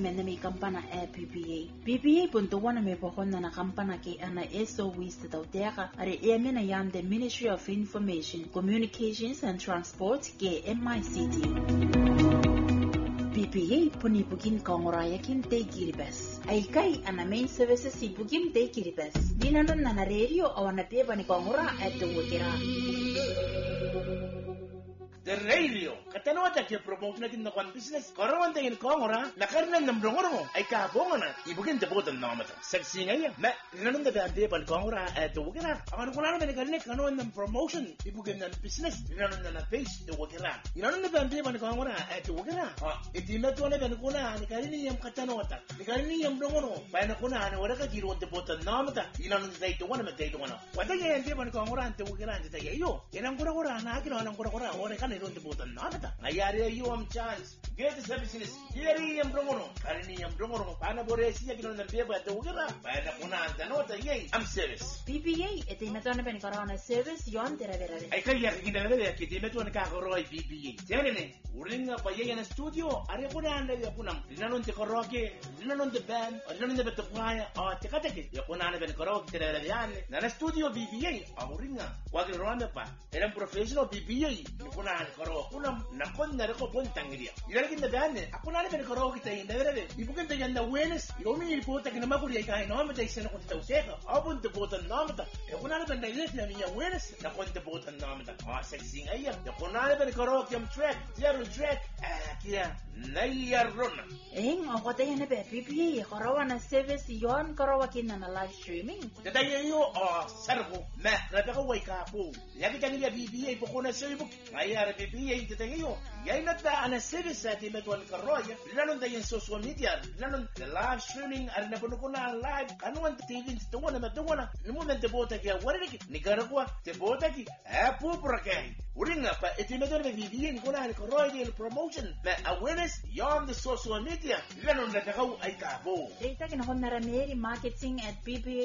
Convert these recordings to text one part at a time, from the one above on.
menemi kampana PPA. PPA punto wana me pohonna na kampana ke ana eso wist tautera are emena yam the Ministry of Information, Communications and Transport ke MICT. PPA puni bukin kongoraya kin te kiribas. Aikai ana main services si bukin te kiribas. Dinanon na radio awana peba ni kongora at the wikira. The radio katanota ke promote na kinna kwan business karawan tayin kongora nakarnan nam rongoro ay kabonga ibugin de bodan namata sexy ngaya ma nanon da bande ban kongora at the wikira awan kunana ben kanne kanon nam promotion ibugin nan business nanon na face the wikira nanon da bande ban kongora at the wikira itima to na ben kuna ni karini yam katanota ni karini yam rongoro pa na kuna na wala ka giro de bodan namata nanon da ito wana ma ito wana wada yan de ban kongora at the wikira ante tayo yanang kura na kino anang kura ora kan don't put a nada. Ayari you am chance. Get the services. Yeri am bromono. Karini am bromono. Pana boresi ya kino na beba de ugera. Pana kuna anda nota yey. Am service. PPA ete metone pen corona service yon terevere. Ay kaya kina na ke te metone ka koroi PPA. Tiene uringa pa yey na studio. Are kuna anda ya kuna. Linanon te koroke. Linanon te band. Linanon te betopaya. Te kateke. Ya kuna anda pen koroke terevere yan. Na studio PPA. Uringa. Wagi ronda pa. Era professional PPA. Kuna karo kuna nakon na ko bon tangiria ila kinda dane akuna le karo kita inda vere ibuken te yanda wenes yomi ipota kina makuri kai no mata isena ko tawseka abun te botan namata akuna le benda ile na miya wenes nakon te botan namata sexy aya akuna le karo kiam track zero track kia nayar rona akote yana be PPA karawana service yon karawa kinna na live streaming tatayo sarbo ma rabaka waika po yaki tangiya PPA pokona Facebook ayar PPA tatayo yay nata ana service sa timetwan karoya lanon da yung social media lanon the live streaming ar na puno ko na live kanuan TV to wana matungana numunan te bota ki wala ni garagwa te bota ki apu prake uringa pa etimetwan PPA ni kuna karoya the promotion ma awareness yon the social media lanon da kau ay kabo data kin honnara meri marketing at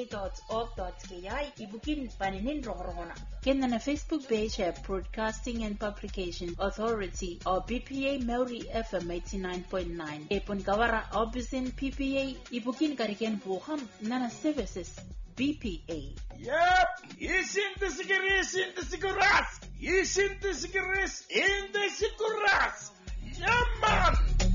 ppa.org.ki ibukin paninin rohorona kenna na Facebook page at Broadcasting and Publication Authority or BPA Maori FM 89.9. Epon kawara obisin PPA ibukin kariken buham nana services BPA. Yep, isin the cigarettes in the cigarettes. Isin the cigarettes in the cigarettes. Yeah, man.